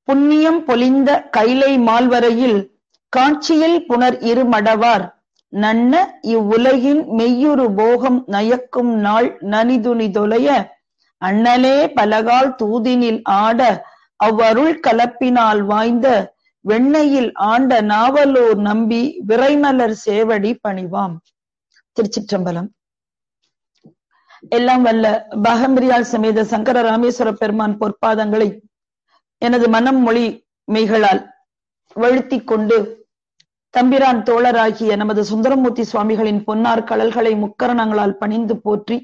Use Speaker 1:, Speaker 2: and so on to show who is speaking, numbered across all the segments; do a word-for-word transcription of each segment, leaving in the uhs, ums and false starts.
Speaker 1: புண்ணியம் பொலிந்த கைலை மால்வரையில் காட்சியில் புனர் இரு மடவார் நன்ன இவ்வுலகின் மெய்யுறு போகம் நயக்கும் நாள் நனிதுனி தொலைய அண்ணலே பலகால் தூதினில் ஆட அவ்வருள் கலப்பினால் வாய்ந்த வெண்ணையில் ஆண்ட நாவலூர் நம்பி விரைமலர் சேவடி பணிவாம். திருச்சிற்றம்பலம். எல்லாம் வல்ல பாகம்பிரியால் சமேத சங்கர ராமேஸ்வர பெருமான் பொற்பாதங்களை எனது மனம் மொழி மெய்களால் வழுத்தி கொண்டு தம்பிரான் தோழராகிய நமது சுந்தரமூர்த்தி சுவாமிகளின் பொன்னார் கடல்களை முக்கரணங்களால் பணிந்து போற்றி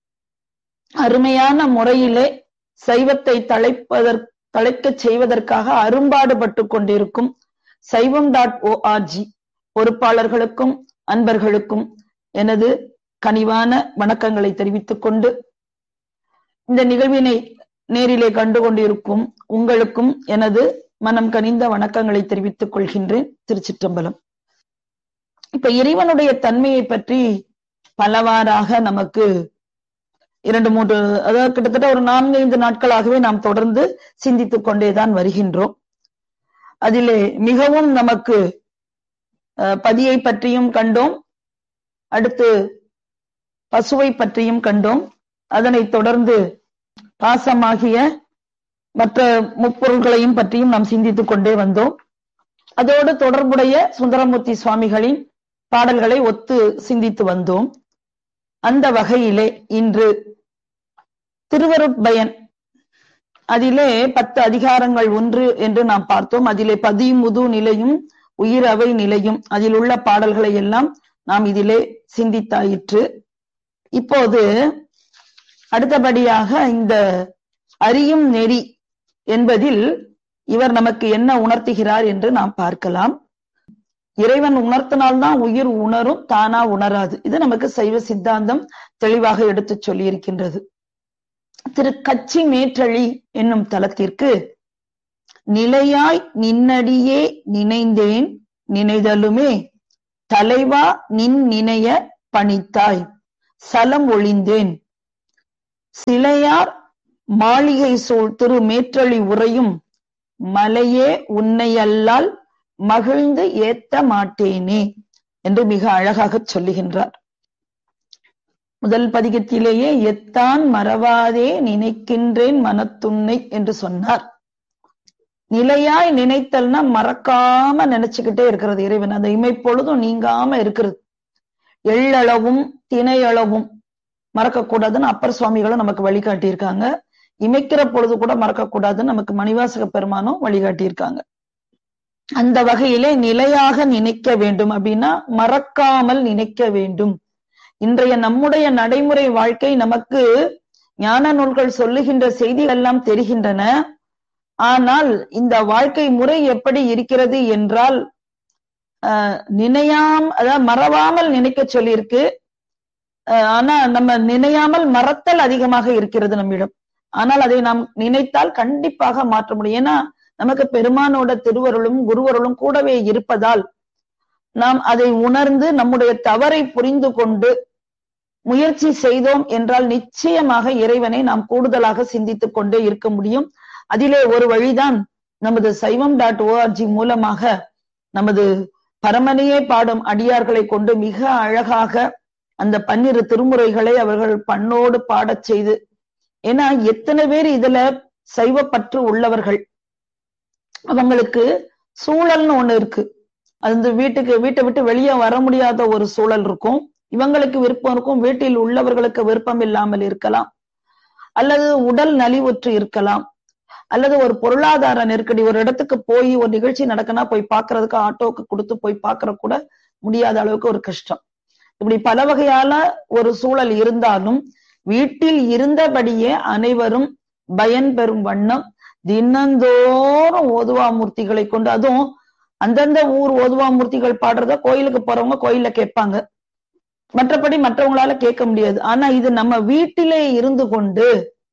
Speaker 1: அருமையான முறையிலே சைவத்தை தழைப்பதற்கு தழைக்கச் செய்வதற்காக அரும்பாடுபட்டு கொண்டிருக்கும் சைவம் டாட் ஓஆர்ஜி பொறுப்பாளர்களுக்கும் அன்பர்களுக்கும் எனது கனிவான வணக்கங்களை தெரிவித்துக் கொண்டு இந்த நிகழ்வினை நேரிலே கண்டு கொண்டிருக்கும் உங்களுக்கும் எனது மனம் கனிந்த வணக்கங்களை தெரிவித்துக் கொள்கின்றேன். திருச்சிற்றம்பலம். இப்ப இறைவனுடைய தன்மையை பற்றி பலவாறாக நமக்கு இரண்டு மூன்று அதாவது கிட்டத்தட்ட ஒரு நான்கு ஐந்து நாட்களாகவே நாம் தொடர்ந்து சிந்தித்துக் கொண்டேதான் வருகின்றோம். அதிலே மிகவும் நமக்கு பதியை பற்றியும் கண்டோம், அடுத்து பசுவை பற்றியும் கண்டோம், அதனைத் தொடர்ந்து பாசமாகிய மற்ற முப்பொருள்களையும் பற்றியும் நாம் சிந்தித்துக் கொண்டே வந்தோம். அதோடு தொடர்புடைய சுந்தரமூர்த்தி சுவாமிகளின் பாடல்களை ஒத்து சிந்தித்து வந்தோம். அந்த வகையிலே இன்று திருவருட்பயன் அதிலே பத்து அதிகாரங்கள் ஒன்று என்று நாம் பார்த்தோம். அதிலே பதிமுது நிலையும் உயிர் அவை நிலையும் அதில் உள்ள பாடல்களை எல்லாம் நாம் இதிலே சிந்தித்தாயிற்று. இப்போது அடுத்தபடியாக இந்த அறியும் நெறி என்பதில் இவர் நமக்கு என்ன உணர்த்துகிறார் என்று நாம் பார்க்கலாம். இறைவன் உணர்த்தினால்தான் உயிர் உணரும், தானா உணராது. இது நமக்கு சைவ சித்தாந்தம் தெளிவாக எடுத்து சொல்லி இருக்கின்றது. திரு கச்சி மேற்றழி என்னும் தலத்திற்கு நிலையாய் நின்னடியே நினைந்தேன் நினைதலுமே தலைவா நின் நினைய பணித்தாய் சலம் ஒளிந்தேன் சிலையார் மாளிகை சூழ் திரு மேற்றழி உரையும் மலையே உன்னையல்லால் மகிழ்ந்து ஏத்த மாட்டேனே என்று மிக அழகாக சொல்லுகின்றார். முதல் பதிகத்திலேயே எத்தான் மறவாதே நினைக்கின்றேன் மனத்துன்னை என்று சொன்னார். நிலையாய் நினைத்தல்னா மறக்காம நினைச்சுக்கிட்டே இருக்கிறது இறைவன், அந்த இமைப்பொழுதும் நீங்காம இருக்கிறது. எள்ளளவும் திணையளவும் மறக்கக்கூடாதுன்னு அப்பர் சுவாமிகளும் நமக்கு வழிகாட்டியிருக்காங்க. இமைக்கிற பொழுது கூட மறக்கக்கூடாதுன்னு நமக்கு மணிவாசக பெருமானும் வழிகாட்டியிருக்காங்க. அந்த வகையிலே நிலையாக நினைக்க வேண்டும் அப்படின்னா மறக்காமல் நினைக்க வேண்டும். இன்றைய நம்முடைய நடைமுறை வாழ்க்கை நமக்கு ஞான நூல்கள் சொல்லுகின்ற செய்திகள் எல்லாம் தெரிகின்றன. ஆனால் இந்த வாழ்க்கை முறை எப்படி இருக்கிறது என்றால் அஹ் நினையாம அதாவது மறவாமல் நினைக்க சொல்லியிருக்கு. ஆனா நம்ம நினையாமல் மறத்தல் அதிகமாக இருக்கிறது நம்மிடம். ஆனால் அதை நாம் நினைத்தால் கண்டிப்பாக மாற்ற முடியும். ஏன்னா நமக்கு பெருமானோட திருவருளும் குருவருளும் கூடவே இருப்பதால் நாம் அதை உணர்ந்து நம்முடைய தவறை புரிந்து கொண்டு முயற்சி செய்தோம் என்றால் நிச்சயமாக இறைவனை நாம் கூடுதலாக சிந்தித்துக் கொண்டே இருக்க முடியும். அதிலே ஒரு வழிதான் நமது சைவம் டாட் ஓஆர்ஜி மூலமாக நமது பரமனையே பாடும் அடியார்களை கொண்டு மிக அழகாக அந்த பன்னிரு திருமுறைகளை அவர்கள் பண்ணோடு பாடச் செய்து, ஏன்னா எத்தனை பேர் இதுல சைவ பற்று உள்ளவர்கள், அவங்களுக்கு சூழல்னு ஒண்ணு இருக்கு. அந்த வீட்டுக்கு வீட்டை விட்டு வெளியே வர முடியாத ஒரு சூழல் இருக்கும். இவங்களுக்கு விருப்பம் இருக்கும், வீட்டில் உள்ளவர்களுக்கு விருப்பம் இல்லாமல் இருக்கலாம், அல்லது உடல் நலிவுற்று இருக்கலாம், அல்லது ஒரு பொருளாதார நெருக்கடி, ஒரு இடத்துக்கு போய் ஒரு நிகழ்ச்சி நடக்குன்னா போய் பாக்குறதுக்கு ஆட்டோக்கு கொடுத்து போய் பாக்குற கூட முடியாத அளவுக்கு ஒரு கஷ்டம். இப்படி பல வகையால ஒரு சூழல் இருந்தாலும் வீட்டில் இருந்தபடியே அனைவரும் பயன் பெறும் வண்ணம் தினந்தோறும் ஓதுவா மூர்த்திகளை கொண்டு, அதுவும் அந்தந்த ஊர் ஓதுவா மூர்த்திகள் பாடுறத கோயிலுக்கு போறவங்க கோயில்ல கேட்பாங்க, மற்றபடி மற்றவங்களால கேட்க முடியாது. ஆனா இது நம்ம வீட்டிலே இருந்து கொண்டு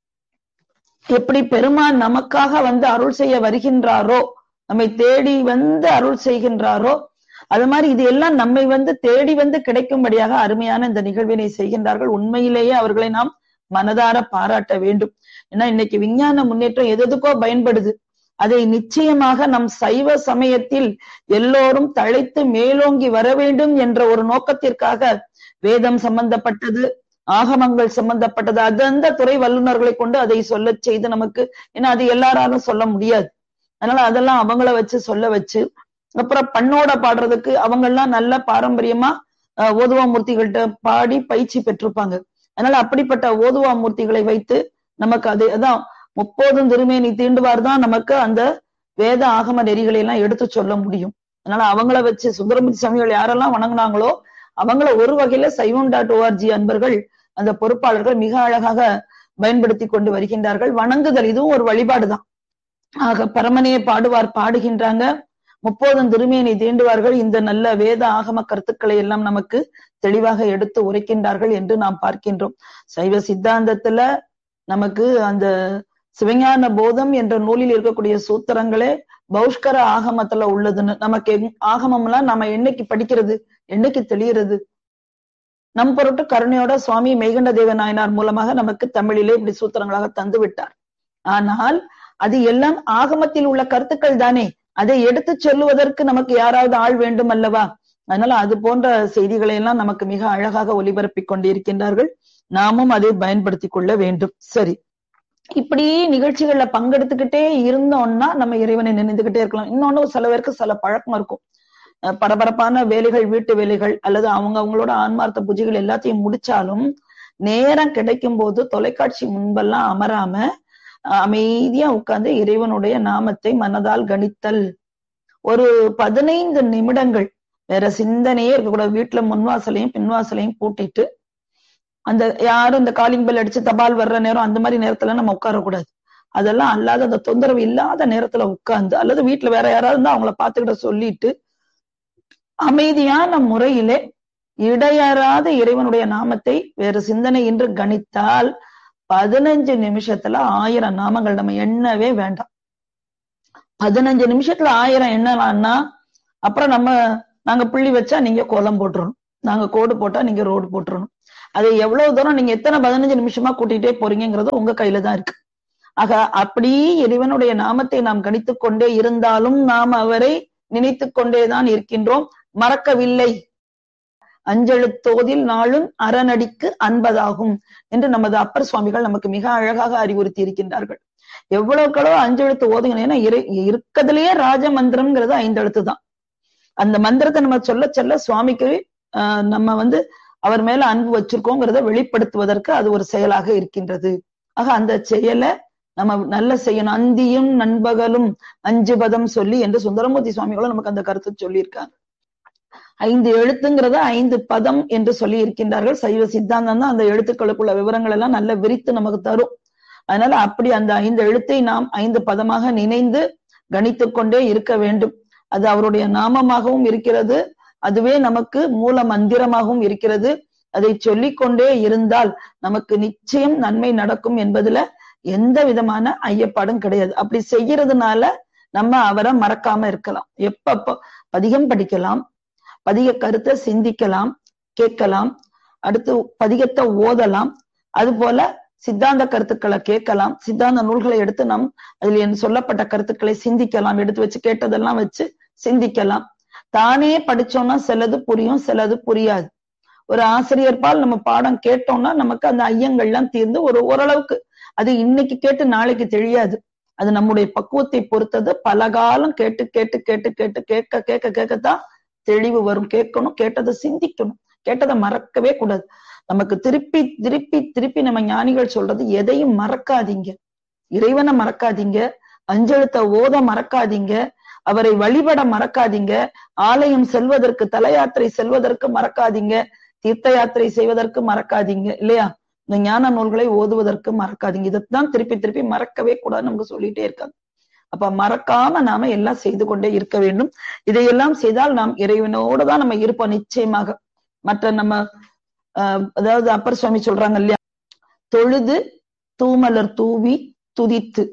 Speaker 1: எப்படி பெருமான் நமக்காக வந்து அருள் செய்ய வருகின்றாரோ, நம்மை தேடி வந்து அருள் செய்கின்றாரோ, அது மாதிரி இது எல்லாம் நம்மை வந்து தேடி வந்து கிடைக்கும்படியாக அருமையான இந்த நிகழ்வினை செய்கின்றார்கள். உண்மையிலேயே அவர்களை நாம் மனதார பாராட்ட வேண்டும். ஏன்னா இன்னைக்கு விஞ்ஞான முன்னேற்றம் எதுக்கோ பயன்படுது. அதை நிச்சயமாக நம் சைவ சமயத்தில் எல்லோரும் தழைத்து மேலோங்கி வர வேண்டும் என்ற ஒரு நோக்கத்திற்காக வேதம் சம்பந்தப்பட்டது, ஆகமங்கள் சம்பந்தப்பட்டது, அந்தந்த துறை வல்லுநர்களை கொண்டு அதை சொல்ல செய்து நமக்கு, ஏன்னா அது எல்லாராலும் சொல்ல முடியாது, அதனால அதெல்லாம் அவங்கள வச்சு சொல்ல வச்சு, அப்புறம் பண்ணோட பாடுறதுக்கு அவங்க எல்லாம் நல்ல பாரம்பரியமா அஹ் ஓதுவா மூர்த்திகள்கிட்ட பாடி பயிற்சி பெற்றிருப்பாங்க. அதனால அப்படிப்பட்ட ஓதுவா மூர்த்திகளை வைத்து நமக்கு அது அதான் முப்போதும் திருமேனி தீண்டுவார் தான் நமக்கு அந்த வேத ஆகம நெறிகளை எல்லாம் எடுத்து சொல்ல முடியும். அதனால அவங்கள வச்சு சுந்தரமூர்த்தி சுவாமிகள் யாரெல்லாம் வணங்கினாங்களோ அவங்கள ஒரு வகையில சைவம் டாட் ஓஆர்ஜி அன்பர்கள் அந்த பொறுப்பாளர்கள் மிக அழகாக பயன்படுத்தி கொண்டு வருகின்றார்கள். வணங்குதல் இதுவும் ஒரு வழிபாடுதான். ஆக பரமனே பாடுவார் பாடுகின்றாங்க, முப்போதும் திருமேனி தீண்டுவார்கள், இந்த நல்ல வேத ஆகம கருத்துக்களை எல்லாம் நமக்கு தெளிவாக எடுத்து உரைக்கின்றார்கள் என்று நாம் பார்க்கின்றோம். சைவ சித்தாந்தத்துல நமக்கு அந்த சிவஞான போதம் என்ற நூலில் இருக்கக்கூடிய சூத்திரங்களே பௌஷ்கர ஆகமத்துல உள்ளதுன்னு நமக்கு ஆகமம் எல்லாம் நம்ம என்னைக்கு படிக்கிறது, என்னைக்கு தெளிகிறது? நம் பொருட்டு கருணையோட சுவாமி மெய்கண்ட தேவ நாயனார் மூலமாக நமக்கு தமிழிலே இப்படி சூத்திரங்களாக தந்து விட்டார். ஆனால் அது எல்லாம் ஆகமத்தில் உள்ள கருத்துக்கள் தானே, அதை எடுத்து சொல்லுவதற்கு நமக்கு யாராவது ஆள் வேண்டும் அல்லவா? அதனால அது போன்ற செய்திகளை எல்லாம் நமக்கு மிக அழகாக ஒலிபரப்பிக் கொண்டிருக்கின்றார்கள். நாமும் அதை பயன்படுத்தி கொள்ள வேண்டும். சரி, இப்படி நிகழ்ச்சிகள்ல பங்கெடுத்துக்கிட்டே இருந்தோம்னா நம்ம இறைவனை நினைந்துகிட்டே இருக்கலாம். இன்னொன்னு சில பேருக்கு சில பழக்கம் இருக்கும், பரபரப்பான வேலைகள், வீட்டு வேலைகள் அல்லது அவங்க அவங்களோட ஆன்மார்த்த பூஜைகள் எல்லாத்தையும் முடிச்சாலும் நேரம் கிடைக்கும் போது தொலைக்காட்சி முன்பெல்லாம் அமராம அமைதியா உட்கார்ந்து இறைவனுடைய நாமத்தை மனதால் கணித்தல். ஒரு பதினைந்து நிமிடங்கள் வேற சிந்தனையே இருக்கக்கூடாது. வீட்டுல முன்வாசலையும் பின்வாசலையும் பூட்டிட்டு அந்த யாரும் இந்த காலிங் பெல் அடிச்சு தபால் வர்ற நேரம் அந்த மாதிரி நேரத்துல நம்ம உட்காரக்கூடாது. அதெல்லாம் அல்லாத அந்த தொந்தரவு இல்லாத நேரத்துல உட்கார்ந்து அல்லது வீட்டுல வேற யாராவது இருந்தா அவங்கள பாத்துக்கிட்ட சொல்லிட்டு அமைதியான முறையிலே இடையறாத இறைவனுடைய நாமத்தை வேறு சிந்தனை என்று கணித்தால் பதினஞ்சு நிமிஷத்துல ஆயிரம் நாமங்கள் நம்ம எண்ணவே வேண்டாம். பதினஞ்சு நிமிஷத்துல ஆயிரம் எண்ணலாம்னா அப்புறம் நம்ம நாங்க புள்ளி வச்சா நீங்க கோலம் போட்டுறணும், நாங்க கோடு போட்டா நீங்க ரோடு போட்டுறணும். அதை எவ்வளவு தூரம் நீங்க எத்தனை பதினஞ்சு நிமிஷமா கூட்டிகிட்டே போறீங்கிறது உங்க கையில தான் இருக்கு. ஆக அப்படி இறைவனுடைய நாமத்தை நாம் கணித்து கொண்டே இருந்தாலும் நாம் அவரை நினைத்து கொண்டேதான் இருக்கின்றோம், மறக்கவில்லை. அஞ்செழுத்தோதில் நாளும் அறநடிக்கு அன்பதாகும் என்று நமது அப்பர் சுவாமிகள் நமக்கு மிக அழகாக அறிவுறுத்தி இருக்கின்றார்கள். எவ்வளவுக்களோ அஞ்செழுத்து ஓதுங்க, ஏன்னா இருக்கிறதுலயே ராஜ மந்திரம்ங்கிறது ஐந்தெழுத்து தான். அந்த மந்திரத்தை நம்ம சொல்ல சொல்ல சுவாமிக்கு ஆஹ் நம்ம வந்து அவர் மேல அன்பு வச்சிருக்கோங்கிறத வெளிப்படுத்துவதற்கு அது ஒரு செயலாக இருக்கின்றது. ஆக அந்த செயலை நம்ம நல்ல செய்யணும். அந்தியும் நண்பகலும் அஞ்சு பதம் சொல்லி என்று சுந்தரமூர்த்தி சுவாமிகளும் நமக்கு அந்த கருத்து சொல்லியிருக்காங்க. ஐந்து எழுத்துங்கிறத ஐந்து பதம் என்று சொல்லி இருக்கின்றார்கள். சைவ சித்தாந்தம் தான் அந்த எழுத்துக்களுக்குள்ள விவரங்கள் எல்லாம் நல்ல விரித்து நமக்கு தரும். அதனால அப்படி அந்த ஐந்து எழுத்தை நாம் ஐந்து பதமாக நினைந்து கணித்து கொண்டே இருக்க வேண்டும். அது அவருடைய நாமமாகவும் இருக்கிறது, அதுவே நமக்கு மூல மந்திரமாகவும் இருக்கிறது. அதை சொல்லிக்கொண்டே இருந்தால் நமக்கு நிச்சயம் நன்மை நடக்கும் என்பதுல எந்த விதமான ஐயப்பாடும் கிடையாது. அப்படி செய்யறதுனால நம்ம அவரை மறக்காம இருக்கலாம். எப்ப பதிகம் படிக்கலாம், பதிக கருத்தை சிந்திக்கலாம், கேட்கலாம், அடுத்து பதிகத்தை ஓதலாம், அது போல சித்தாந்த கருத்துக்களை கேட்கலாம், சித்தாந்த நூல்களை எடுத்து நாம் அதில் சொல்லப்பட்ட கருத்துக்களை சிந்திக்கலாம், எடுத்து வச்சு கேட்டதெல்லாம் வச்சு சிந்திக்கலாம். தானே படிச்சோம்னா சிலது புரியும், சிலது புரியாது. ஒரு ஆசிரியர் பால் நம்ம பாடம் கேட்டோம்னா நமக்கு அந்த ஐயங்கள்லாம் தீர்ந்து ஒரு ஓரளவுக்கு அது இன்னைக்கு கேட்டு நாளைக்கு தெரியாது. அது நம்முடைய பக்குவத்தை பொறுத்தது. பல காலம் கேட்டு கேட்டு கேட்டு கேட்டு கேட்க கேட்க கேட்கத்தான் தெளிவு வரும். கேட்கணும், கேட்டதை சிந்திக்கணும், கேட்டதை மறக்கவே கூடாது. நமக்கு திருப்பி திருப்பி திருப்பி நம்ம ஞானிகள் சொல்றது, எதையும் மறக்காதீங்க, இறைவனை மறக்காதீங்க, அஞ்செழுத்த ஓத மறக்காதீங்க, அவரை வழிபட மறக்காதீங்க, ஆலயம் செல்வதற்கு தல யாத்திரை செல்வதற்கு மறக்காதீங்க, தீர்த்த யாத்திரை செய்வதற்கு மறக்காதீங்க, இல்லையா? இந்த ஞான நூல்களை ஓதுவதற்கு மறக்காதீங்க. இதைத்தான் திருப்பி திருப்பி மறக்கவே கூடாது நமக்கு சொல்லிட்டே இருக்காங்க. அப்ப மறக்காம நாம எல்லாம் செய்து கொண்டே இருக்க வேண்டும். இதையெல்லாம் செய்தால் நாம் இறைவனோடு தான் நம்ம இருப்போம் நிச்சயமாக. மற்ற நம்ம அஹ் அதாவது அப்பர் சுவாமி சொல்றாங்க இல்லையா, தொழுது தூமலர் தூவி துதித்து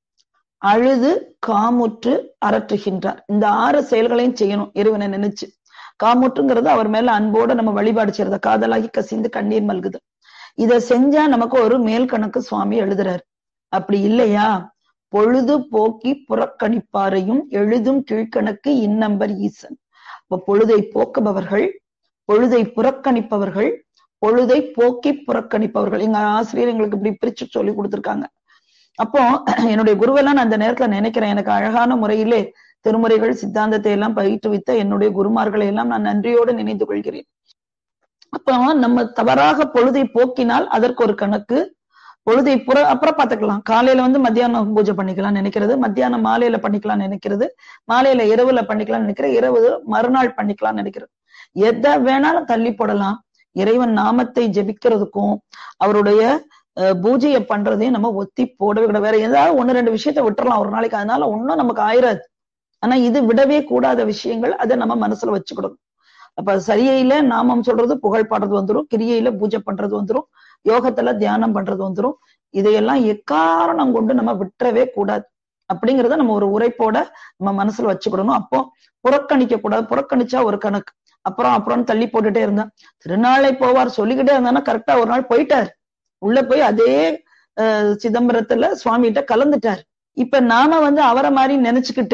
Speaker 1: அழுது காமுற்று அரற்றுகின்றார். இந்த ஆறு செயல்களையும் செய்யணும் இறைவனை நினைச்சு. காமுற்றுங்கிறது அவர் மேல அன்போட நம்ம வழிபாடு செய்யறத, காதலாகி கசிந்து கண்ணீர் மல்குது. இத செஞ்சா நமக்கு ஒரு மேல் கணக்கு சுவாமி எழுதுறாரு. அப்படி இல்லையா, பொழுது போக்கி புறக்கணிப்பாரையும் எழுதும் கீழ்கணக்கு இன்னம்பர் ஈசன். இப்ப பொழுதை போக்குபவர்கள், பொழுதை புறக்கணிப்பவர்கள், பொழுதை போக்கி புறக்கணிப்பவர்கள். எங்க ஆசிரியர் எங்களுக்கு இப்படி பிரிச்சு சொல்லி கொடுத்திருக்காங்க. அப்போ என்னுடைய குருவெல்லாம் நான் அந்த நேரத்துல நினைக்கிறேன், எனக்கு அழகான முறையிலே திருமுறைகள் சித்தாந்தத்தை எல்லாம் பயிற்றுவித்த என்னுடைய குருமார்களை எல்லாம் நான் நன்றியோடு நினைந்து கொள்கிறேன். அப்போ நம்ம தவறாக பொழுதை போக்கினால் அதற்கு ஒரு கணக்கு, பொழுதை புற அப்புறம் பார்த்துக்கலாம். காலையில வந்து மத்தியானம் பூஜை பண்ணிக்கலாம் நினைக்கிறது, மத்தியானம் மாலையில பண்ணிக்கலாம் நினைக்கிறது, மாலையில இரவுல பண்ணிக்கலாம் நினைக்கிறது, இரவு மறுநாள் பண்ணிக்கலாம் நினைக்கிறது. எதை வேணாலும் தள்ளி போடலாம். இறைவன் நாமத்தை ஜெபிக்கிறதுக்கும் அவருடைய பூஜையை பண்றதையும் நம்ம ஒத்தி போடவே கூடாது. வேற ஏதாவது ஒண்ணு ரெண்டு விஷயத்த விட்டுறலாம் ஒரு நாளைக்கு, அதனால ஒன்னும் நமக்கு ஆயிராது. ஆனா இது விடவே கூடாத விஷயங்கள், அதை நம்ம மனசுல வச்சுக்கிடணும். அப்ப சரியில நாமம் சொல்றது, புகழ் பாடுறது வந்துடும், கிரியையில பூஜை பண்றது வந்துடும், யோகத்துல தியானம் பண்றது வந்துடும். இதையெல்லாம் எக்காரணம் கொண்டு நம்ம விட்டுறவே கூடாது அப்படிங்கிறத நம்ம ஒரு உரைப்போட நம்ம மனசுல வச்சுக்கிடணும். அப்போ புறக்கணிக்க கூடாது. புறக்கணிச்சா ஒரு கணக்கு, அப்புறம் அப்புறம் தள்ளி போட்டுட்டே இருந்தா. திருநாளை போவார் சொல்லிக்கிட்டே இருந்தானா கரெக்டா ஒரு நாள் போயிட்டார், உள்ள போய் அதே அஹ் சிதம்பரத்துல சுவாமிகிட்ட கலந்துட்டார். இப்ப நாம வந்து அவரை மாதிரி நினைச்சுக்கிட்டு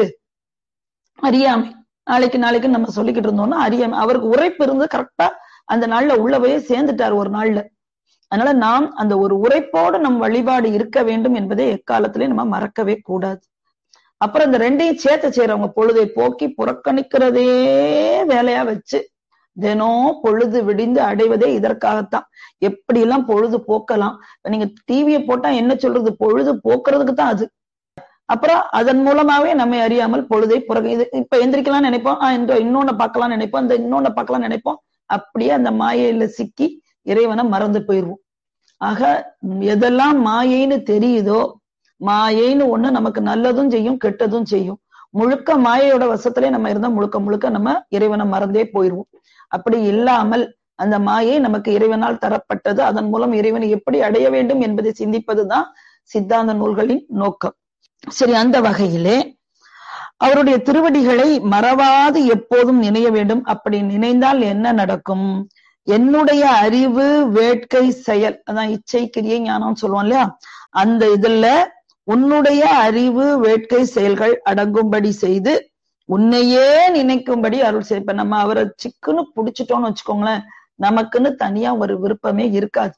Speaker 1: அறியாமை நாளைக்கு நாளைக்கு நம்ம சொல்லிக்கிட்டு இருந்தோம்னா அறியாமை. அவருக்கு உரைப்பு இருந்து கரெக்டா அந்த நாள்ல உள்ள போய் சேர்ந்துட்டார் ஒரு நாள்ல. அதனால நாம் அந்த ஒரு உரைப்போடு நம் வழிபாடு இருக்க வேண்டும் என்பதை எக்காலத்திலே நம்ம மறக்கவே கூடாது. அப்புறம் இந்த ரெண்டையும் சேர்த்து செய்யறவங்க, பொழுதை போக்கி புறக்கணிக்கிறதே வேலையா வச்சு தினம் பொழுது விடிந்து அடைவதே இதற்காகத்தான். எப்படி எல்லாம் பொழுது போக்கலாம். நீங்க டிவியை போட்டா என்ன சொல்றது, பொழுது போக்குறதுக்கு தான் அது. அப்புறம் அதன் மூலமாவே நம்மை அறியாமல் பொழுதை புறக்க இது இப்ப எந்திரிக்கலாம்னு நினைப்போம், ஆஹ் இன்னொன்னு பார்க்கலாம் நினைப்போம், இந்த இன்னொன்னு பார்க்கலாம் நினைப்போம். அப்படியே அந்த மாயையில சிக்கி இறைவனை மறந்து போயிருவோம். ஆக எதெல்லாம் மாயைன்னு தெரியுதோ, மாயைன்னு ஒண்ணு நமக்கு நல்லதும் செய்யும் கெட்டதும் செய்யும். முழுக்க மாயையோட வசத்திலே நம்ம இருந்தா முழுக்க முழுக்க நம்ம இறைவனை மறந்தே போயிருவோம். அப்படி இல்லாமல் அந்த மாயை நமக்கு இறைவனால் தரப்பட்டது, அதன் மூலம் இறைவனை எப்படி அடைய வேண்டும் என்பதை சிந்திப்பதுதான் சித்தாந்த நூல்களின் நோக்கம். சரி, அந்த வகையிலே அவருடைய திருவடிகளை மறவாது எப்போதும் நினைய வேண்டும். அப்படி நினைந்தால் என்ன நடக்கும்? என்னுடைய அறிவு வேட்கை செயல், அதான் இச்சை கிரியை ஞானம் சொல்லுவோம் இல்லையா, அந்த இதுல உன்னுடைய அறிவு வேட்கை செயல்கள் அடங்கும்படி செய்து உன்னையே நினைக்கும்படி அருள் செய்ய. இப்ப நம்ம அவரை சிக்குன்னு புடிச்சிட்டோம்னு வச்சுக்கோங்களேன், நமக்குன்னு தனியா ஒரு விருப்பமே இருக்காது,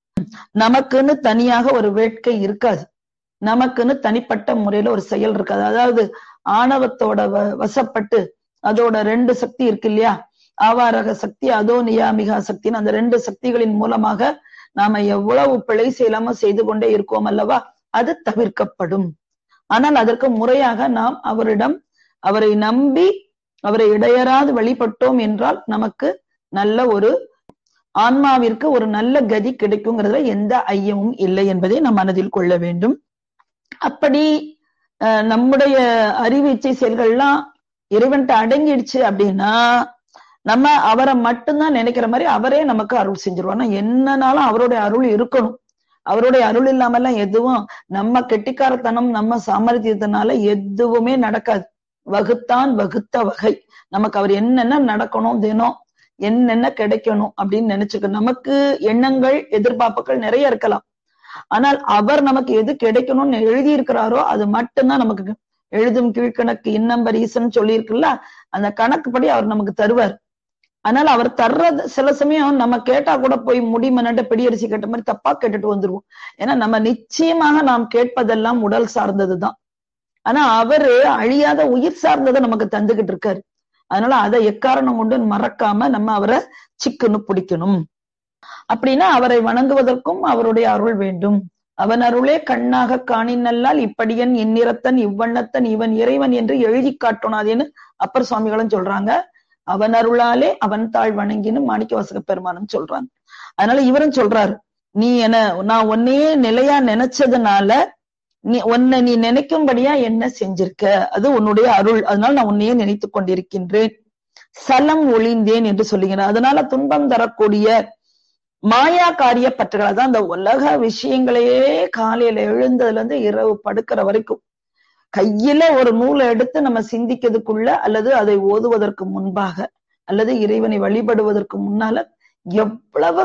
Speaker 1: நமக்குன்னு தனியாக ஒரு வேட்கை இருக்காது, நமக்குன்னு தனிப்பட்ட முறையில ஒரு செயல் இருக்காது. அதாவது ஆணவத்தோட வ வசப்பட்டு அதோட ரெண்டு சக்தி இருக்கு இல்லையா, ஆவாரக சக்தி அதோ நியாமிகா சக்தின்னு அந்த ரெண்டு சக்திகளின் மூலமாக நாம எவ்வளவு பிழை செய்யலாமோ செய்து கொண்டே இருக்கோம் அல்லவா, அது தவிர்க்கப்படும். ஆனால் அதற்கு முறையாக நாம் அவரிடம் அவரை நம்பி அவரை இடையறாது வழிபட்டோம் என்றால் நமக்கு நல்ல ஒரு ஆன்மாவிற்கு ஒரு நல்ல கதி கிடைக்குங்கிறதுல எந்த ஐயமும் இல்லை என்பதை நாம் மனதில் கொள்ள வேண்டும். அப்படி அஹ் நம்முடைய அறிவு இச்சை செயல்கள்லாம் இறைவன்ட்ட அடங்கிடுச்சு அப்படின்னா நம்ம அவரை மட்டும்தான் நினைக்கிற மாதிரி அவரே நமக்கு அருள் செஞ்சிருவார். என்னன்னாலும் அவருடைய அருள் இருக்கணும். அவருடைய அருள் இல்லாமல்லாம் எதுவும் நம்ம கெட்டிக்காரத்தனம் நம்ம சாமர்த்தியத்தினால எதுவுமே நடக்காது. வகுத்தான் வகுத்த வகை, நமக்கு அவர் என்னென்ன நடக்கணும், தினம் என்னென்ன கிடைக்கணும் அப்படின்னு நினைச்சுக்க. நமக்கு எண்ணங்கள் எதிர்பார்ப்புகள் நிறைய இருக்கலாம், ஆனால் அவர் நமக்கு எது கிடைக்கணும்னு எழுதி இருக்கிறாரோ அது மட்டும்தான் நமக்கு. எழுதும் கீழ்கணக்கு இன்னம்பர் ஈசன் சொல்லி இருக்குல்ல, அந்த கணக்குப்படி அவர் நமக்கு தருவார். அதனால அவர் தர்றது சில சமயம் நம்ம கேட்டா கூட போய் முடிமனட்ட பிடியரிசி கேட்ட மாதிரி தப்பா கேட்டுட்டு வந்துருவோம். ஏன்னா நம்ம நிச்சயமாக நாம் கேட்பதெல்லாம் உடல் சார்ந்ததுதான், ஆனா அவரு அழியாத உயிர் சார்ந்ததை நமக்கு தந்துகிட்டு இருக்காரு. அதனால அதை எக்காரணம் கொண்டு மறக்காம நம்ம அவரை சிக்குன்னு பிடிக்கணும். அப்படின்னா அவரை வணங்குவதற்கும் அவருடைய அருள் வேண்டும். அவன் அருளே கண்ணாக காணினல்லால் இப்படியன் இந்நிறத்தன் இவ்வண்ணத்தன் இவன் இறைவன் என்று எழுதி காட்டோனாதேன்னு அப்பர் சுவாமிகளும் சொல்றாங்க. அவன் அருளாலே அவன் தாழ் வணங்கின்னு மாணிக்க வாசக பெருமானும் சொல்றாங்க. அதனால இவரும் சொல்றாரு, நீ என்ன நான் உன்னையே நிலையா நினைச்சதுனால நீ உன்னை நீ நினைக்கும்படியா என்ன செஞ்சிருக்க, அது உன்னுடைய அருள், அதனால நான் உன்னையே நினைத்து கொண்டிருக்கின்றேன். சலம் ஒளிந்தேன் என்று சொல்லுகிறேன். அதனால துன்பம் தரக்கூடிய மாயா காரிய பற்றுகள், அதான் அந்த உலக விஷயங்களையே காலையில எழுந்ததுல இருந்து இரவு படுக்கிற வரைக்கும் கையில ஒரு நூலை எடுத்து நம்ம சிந்திக்கிறதுக்குள்ள அல்லது அதை ஓதுவதற்கு முன்பாக அல்லது இறைவனை வழிபடுவதற்கு முன்னால எவ்வளவு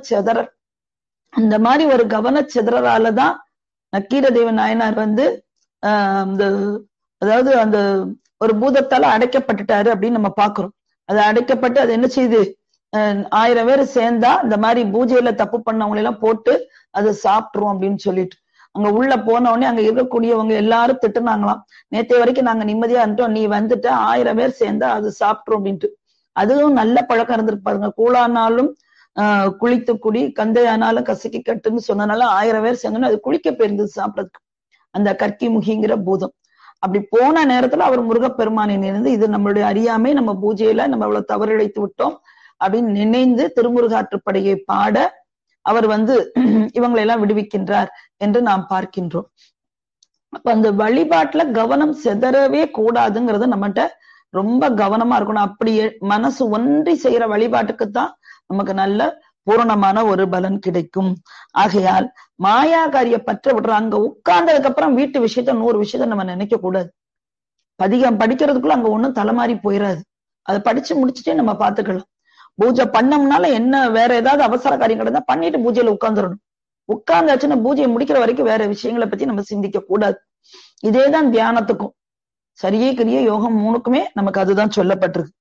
Speaker 1: கவனச்சிதறல். அந்த மாதிரி ஒரு கவனச்சிதறலாலதான் நக்கீரதேவ நாயனார் வந்து ஆஹ் அந்த அதாவது அந்த ஒரு பூதத்தால அடைக்கப்பட்டுட்டாரு அப்படின்னு நம்ம பாக்குறோம். அது அடைக்கப்பட்டு அது என்ன செய்யுது, அஹ் ஆயிரம் பேர் சேர்ந்தா இந்த மாதிரி பூஜையில தப்பு பண்ணவங்களை எல்லாம் போட்டு அது சாப்பிட்டுரும் அப்படின்னு சொல்லிட்டு அங்க உள்ள போன உடனே அங்க இருக்கக்கூடியவங்க எல்லாரும் திட்டுனாங்களாம், நேற்றைய வரைக்கும் நாங்க நிம்மதியா இருந்தோம், நீ வந்துட்ட ஆயிரம் பேர் சேர்ந்தா அது சாப்பிட்டுரும் அப்படின்ட்டு. அதுவும் நல்ல பழக்கம் இருந்திருப்பாருங்க. கூழானாலும் ஆஹ் குளித்து குடி, கந்தையானாலும் கசக்கி கட்டுன்னு சொன்னனால ஆயிரம் பேர் சேர்ந்தோன்னு அது குளிக்க போயிருந்தது சாப்பிடறதுக்கு, அந்த கற்கி முகிங்கிற பூதம். அப்படி போன நேரத்துல அவர் முருகப்பெருமானை நினைந்து, இது நம்மளுடைய அறியாமை, நம்ம பூஜையில நம்ம அவ்வளவு தவறிழைத்து விட்டோம் அப்படின்னு நினைந்து திருமுருகாற்றுப்படையை பாட அவர் வந்து இவங்களை எல்லாம் விடுவிக்கின்றார் என்று நாம் பார்க்கின்றோம். அப்ப அந்த வழிபாட்டுல கவனம் செதறவே கூடாதுங்கிறது நம்மகிட்ட ரொம்ப கவனமா இருக்கணும். அப்படி மனசு ஒன்றி செய்யற வழிபாட்டுக்குத்தான் நமக்கு நல்ல பூரணமான ஒரு பலன் கிடைக்கும். ஆகையால் மாயாகாரிய பற்ற விடுற அங்க உட்கார்ந்ததுக்கு அப்புறம் வீட்டு விஷயத்த நூறு விஷயத்த நம்ம நினைக்க கூடாது. பதிகம் படிக்கிறதுக்குள்ள அங்க ஒண்ணும் தலைமாறி போயிடாது. அதை படிச்சு முடிச்சுட்டே நம்ம பாத்துக்கலாம். பூஜை பண்ணோம்னால என்ன வேற ஏதாவது அவசர காரியம் கிடந்தா பண்ணிட்டு பூஜையில உட்கார்ந்துடணும். உட்கார்ந்தாச்சுன்னா பூஜையை முடிக்கிற வரைக்கும் வேற விஷயங்களை பத்தி நம்ம சிந்திக்க கூடாது. இதேதான் தியானத்துக்கும் சரியே கிரிய யோகம் மூணுக்குமே நமக்கு அதுதான் சொல்லப்பட்டிருக்கு.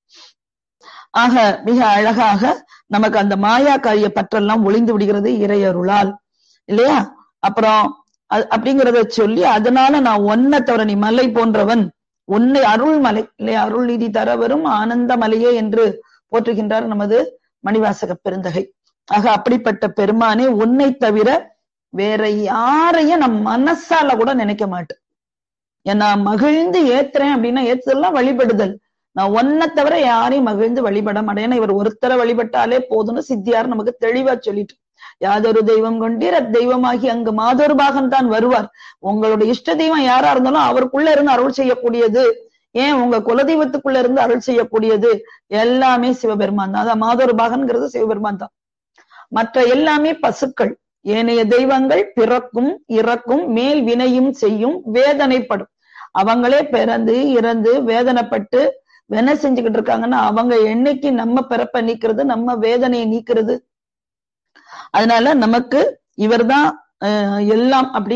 Speaker 1: ஆக மிக அழகாக நமக்கு அந்த மாயா காரிய பற்றெல்லாம் ஒளிந்து விடுகிறது இறையருளால், இல்லையா? அப்புறம் அப்படிங்கிறத சொல்லி, அதனால நான் ஒன்ன தவிர நீ மலை போன்றவன், உன்னை அருள் மலை இல்லையா, அருள் நீதி தர வரும் ஆனந்த மலையே என்று போற்றுகின்றார் நமது மணிவாசக பெருந்தகை. ஆக அப்படிப்பட்ட பெருமானே, உன்னை தவிர வேற யாரையும் நான் மனசால கூட நினைக்க மாட்டேன். நான் மகிழ்ந்து ஏத்துறேன் அப்படின்னா ஏத்துதெல்லாம் வழிபடுதல். நான் ஒன்ன தவிர யாரையும் மகிழ்ந்து வழிபட மாட்டேன். இவர் ஒருத்தரை வழிபட்டாலே போதும்னு சித்தியார் நமக்கு தெளிவா சொல்லிட்டு, யாதொரு தெய்வம் கொண்டீர் அத்தெய்வமாகி அங்கு மாதொரு பாகன் தான் வருவார். உங்களுடைய இஷ்ட தெய்வம் யாரா இருந்தாலும் அவருக்குள்ள இருந்து அருள் செய்யக்கூடியது, ஏன் உங்க குலதெய்வத்துக்குள்ள இருந்து அருள் செய்யக்கூடியது எல்லாமே சிவபெருமான் தான். அதான் மாதொரு பாகன்கிறது சிவபெருமான் தான். மற்ற எல்லாமே பசுக்கள். ஏனைய தெய்வங்கள் பிறக்கும் இறக்கும், மேல் வினையும் செய்யும், வேதனைப்படும். அவங்களே பிறந்து இறந்து வேதனைப்பட்டு வேணை செஞ்சுக்கிட்டு இருக்காங்கன்னா அவங்க என்னைக்கு நம்ம பிறப்ப நீக்கிறது, நம்ம வேதனையை நீக்கிறது? அதனால நமக்கு இவர்தான் எல்லாம் அப்படி